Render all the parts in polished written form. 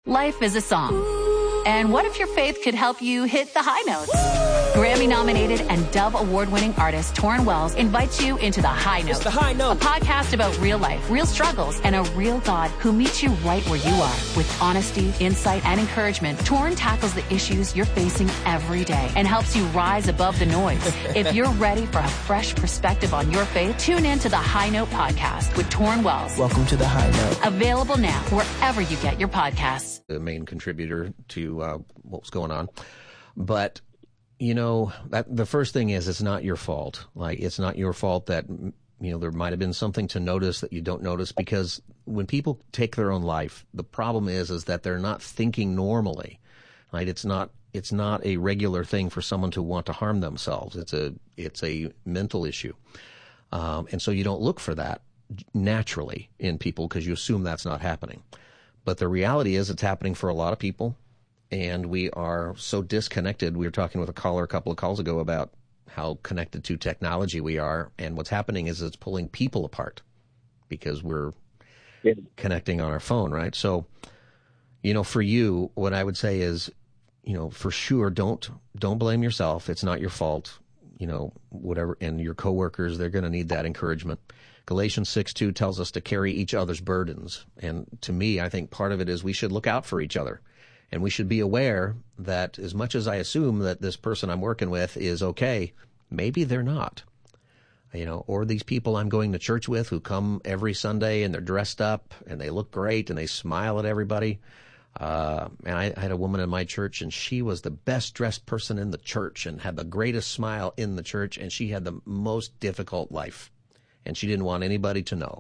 Life is a song. And what if your faith could help you hit the high notes? Grammy-nominated and Dove Award-winning artist Torrin Wells invites you into The High Note. It's The High Note. A podcast about real life, real struggles, and a real God who meets you right where you are. With honesty, insight, and encouragement, Torrin tackles the issues you're facing every day and helps you rise above the noise. If you're ready for a fresh perspective on your faith, tune in to The High Note podcast with Torrin Wells. Welcome to The High Note. Available now wherever you get your podcasts. The main contributor to what was going on. But, you know, the first thing is it's not your fault. Like, it's not your fault that, you know, there might have been something to notice that you don't notice, because when people take their own life, the problem is that they're not thinking normally. Right? It's not a regular thing for someone to want to harm themselves. It's a mental issue. And so you don't look for that naturally in people because you assume that's not happening. But the reality is it's happening for a lot of people, and we are so disconnected. We were talking with a caller a couple of calls ago about how connected to technology we are, and what's happening is it's pulling people apart because we're connecting on our phone, right? So, you know, for you, what I would say is, you know, for sure, don't blame yourself. It's not your fault, you know, whatever. And your coworkers, they're going to need that encouragement. Galatians 6:2 tells us to carry each other's burdens. And to me, I think part of it is we should look out for each other. And we should be aware that as much as I assume that this person I'm working with is okay, maybe they're not. You know, or these people I'm going to church with who come every Sunday and they're dressed up and they look great and they smile at everybody. And I had a woman in my church, and she was the best dressed person in the church and had the greatest smile in the church, and she had the most difficult life. And she didn't want anybody to know.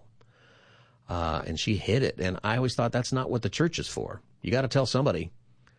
And she hid it. And I always thought that's not what the church is for. You got to tell somebody.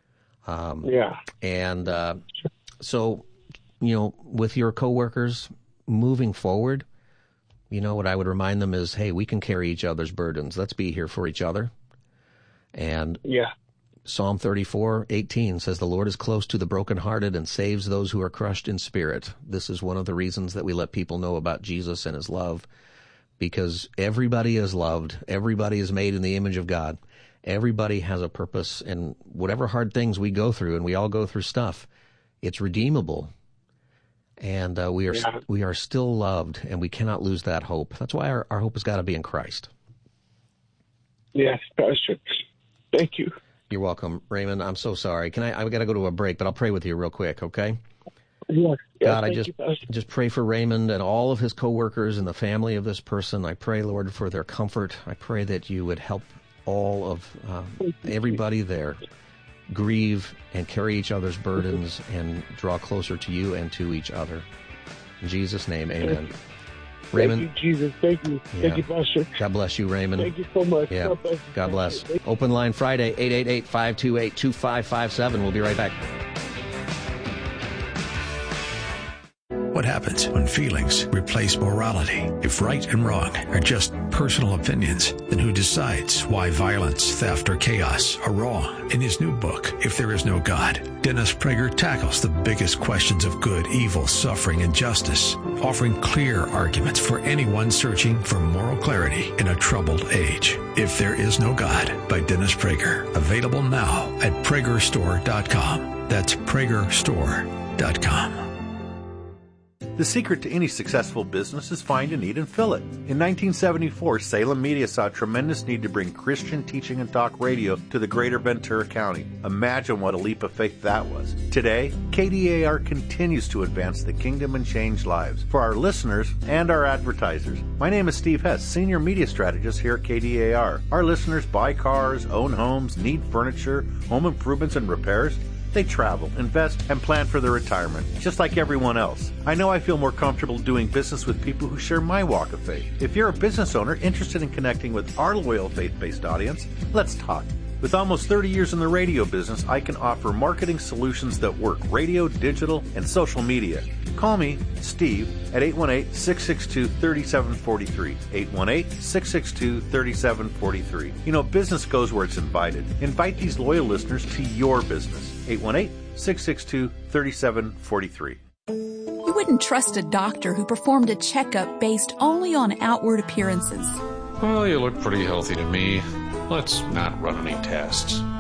And so, you know, with your coworkers moving forward, you know, what I would remind them is, hey, we can carry each other's burdens. Let's be here for each other. And Psalm 34:18 says, the Lord is close to the brokenhearted and saves those who are crushed in spirit. This is one of the reasons that we let people know about Jesus and his love, because everybody is loved. Everybody is made in the image of God. Everybody has a purpose, and whatever hard things we go through, and we all go through stuff, it's redeemable. And we are still loved, and we cannot lose that hope. That's why our hope has got to be in Christ. Yes, Pastor. Thank you. You're welcome, Raymond. I'm so sorry. I've got to go to a break, but I'll pray with you real quick, okay? Yes. God, I just pray for Raymond and all of his coworkers and the family of this person. I pray, Lord, for their comfort. I pray that you would help all of everybody there grieve and carry each other's burdens and draw closer to you and to each other. In Jesus' name, amen. Raymond. Thank you, Jesus. Thank you. Yeah. Thank you, Pastor. God bless you, Raymond. Thank you so much. Yeah. God bless. Open line Friday, 888-528-2557. We'll be right back. What happens when feelings replace morality? If right and wrong are just personal opinions, then who decides why violence, theft, or chaos are wrong? In his new book, If There Is No God, Dennis Prager tackles the biggest questions of good, evil, suffering, and justice, offering clear arguments for anyone searching for moral clarity in a troubled age. If There Is No God by Dennis Prager. Available now at PragerStore.com. That's PragerStore.com. The secret to any successful business is find a need and fill it. In 1974, Salem Media saw a tremendous need to bring Christian teaching and talk radio to the greater Ventura County. Imagine what a leap of faith that was. Today, KDAR continues to advance the kingdom and change lives for our listeners and our advertisers. My name is Steve Hess, Senior Media Strategist here at KDAR. Our listeners buy cars, own homes, need furniture, home improvements and repairs. They travel, invest, and plan for their retirement, just like everyone else. I know I feel more comfortable doing business with people who share my walk of faith. If you're a business owner interested in connecting with our loyal faith-based audience, let's talk. With almost 30 years in the radio business, I can offer marketing solutions that work: radio, digital, and social media. Call me, Steve, at 818-662-3743. 818-662-3743. You know, business goes where it's invited. Invite these loyal listeners to your business. 818-662-3743. You wouldn't trust a doctor who performed a checkup based only on outward appearances. Well, you look pretty healthy to me. Let's not run any tests.